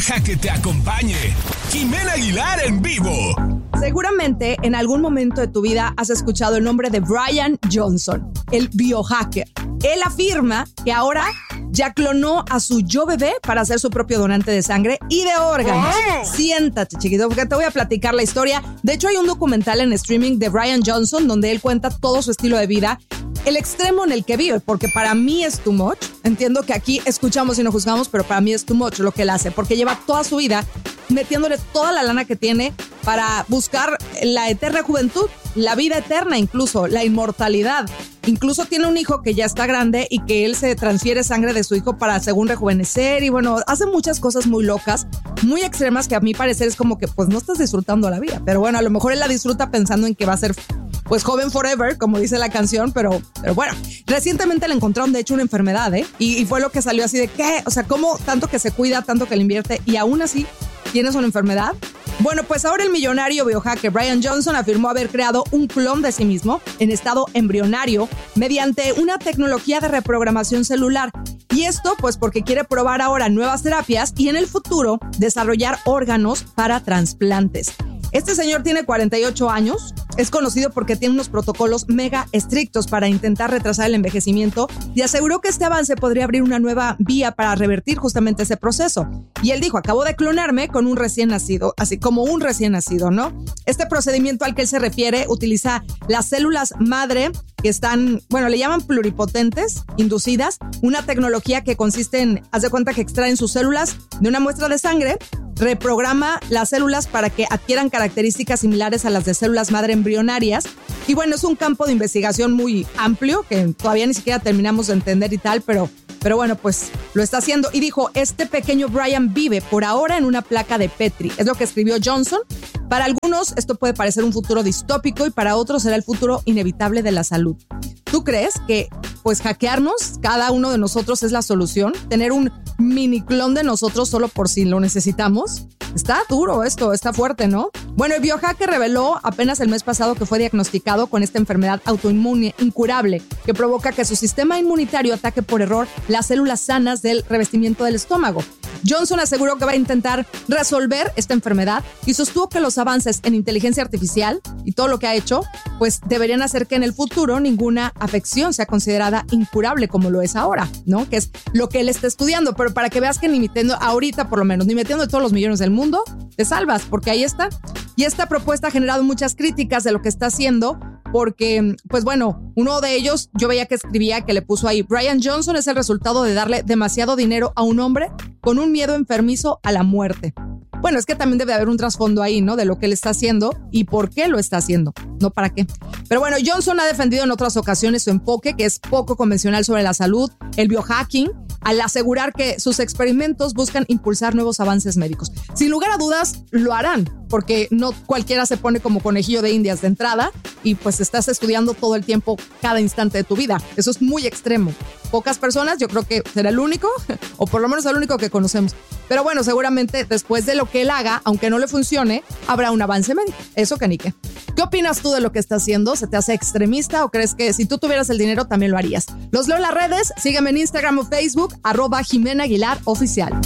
Deja que te acompañe Jimena Aguilar en vivo. Seguramente en algún momento de tu vida has escuchado el nombre de Brian Johnson, el biohacker. Él afirma que ahora ya clonó a su yo bebé para ser su propio donante de sangre y de órganos. Siéntate, chiquito, porque te voy a platicar la historia. De hecho, hay un documental en streaming de Brian Johnson donde él cuenta todo su estilo de vida, el extremo en el que vive, porque para mí es too much. Entiendo que aquí escuchamos y no juzgamos, pero para mí es too much lo que él hace, porque lleva toda su vida metiéndole toda la lana que tiene para buscar la eterna juventud, la vida eterna incluso, la inmortalidad. Incluso tiene un hijo que ya está grande y que él se transfiere sangre de su hijo para según rejuvenecer y bueno, hace muchas cosas muy locas, muy extremas que a mi parecer es como que pues no estás disfrutando la vida, pero bueno, a lo mejor él la disfruta pensando en que va a ser pues joven forever, como dice la canción, pero bueno, recientemente le encontraron de hecho una enfermedad, y fue lo que salió así de ¿qué? O sea, ¿cómo tanto que se cuida, tanto que le invierte y aún así tienes una enfermedad? Bueno, pues ahora el millonario biohacker Brian Johnson afirmó haber creado un clon de sí mismo en estado embrionario mediante una tecnología de reprogramación celular. Y esto pues porque quiere probar ahora nuevas terapias y en el futuro desarrollar órganos para trasplantes. Este señor tiene 48 años, es conocido porque tiene unos protocolos mega estrictos para intentar retrasar el envejecimiento y aseguró que este avance podría abrir una nueva vía para revertir justamente ese proceso. Y él dijo, acabo de clonarme con un recién nacido, así como un recién nacido, ¿no? Este procedimiento al que él se refiere utiliza las células madre que están, bueno, le llaman pluripotentes, inducidas, una tecnología que consiste en, haz de cuenta que extraen sus células de una muestra de sangre, reprograma las células para que adquieran características similares a las de células madre embrionarias. Y bueno, es un campo de investigación muy amplio que todavía ni siquiera terminamos de entender y tal, pero bueno, pues lo está haciendo. Y dijo, este pequeño Brian vive por ahora en una placa de Petri. Es lo que escribió Johnson. Para algunos esto puede parecer un futuro distópico y para otros será el futuro inevitable de la salud. ¿Tú crees que pues hackearnos, cada uno de nosotros es la solución? ¿Tener un mini clon de nosotros solo por si lo necesitamos? Está duro esto, está fuerte, ¿no? Bueno, el biohacker reveló apenas el mes pasado que fue diagnosticado con esta enfermedad autoinmune incurable que provoca que su sistema inmunitario ataque por error las células sanas del revestimiento del estómago. Johnson aseguró que va a intentar resolver esta enfermedad y sostuvo que los avances en inteligencia artificial y todo lo que ha hecho, pues deberían hacer que en el futuro ninguna afección sea considerada incurable como lo es ahora, ¿no? Que es lo que él está estudiando, pero para que veas que ni metiendo, ahorita por lo menos, ni metiendo de todos los millones del mundo, te salvas, porque ahí está. Y esta propuesta ha generado muchas críticas de lo que está haciendo, porque, pues bueno, uno de ellos, yo veía que escribía, que le puso ahí, Brian Johnson es el resultado de darle demasiado dinero a un hombre con un miedo enfermizo a la muerte. Bueno, es que también debe haber un trasfondo ahí, ¿no? De lo que él está haciendo y por qué lo está haciendo, no para qué. Pero bueno, Johnson ha defendido en otras ocasiones su enfoque, que es poco convencional sobre la salud, el biohacking, al asegurar que sus experimentos buscan impulsar nuevos avances médicos. Sin lugar a dudas, lo harán, porque no cualquiera se pone como conejillo de indias de entrada y pues estás estudiando todo el tiempo, cada instante de tu vida. Eso es muy extremo. Pocas personas, yo creo que será el único, o por lo menos el único que conocemos. Pero bueno, seguramente después de lo que él haga, aunque no le funcione, habrá un avance médico. Eso que ni qué. ¿Qué opinas tú de lo que está haciendo? ¿Se te hace extremista o crees que si tú tuvieras el dinero también lo harías? Los leo en las redes, sígueme en Instagram o Facebook, @Jimena Aguilar Oficial.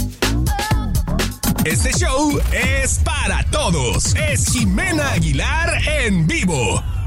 Este show es para todos. Es Jimena Aguilar en vivo.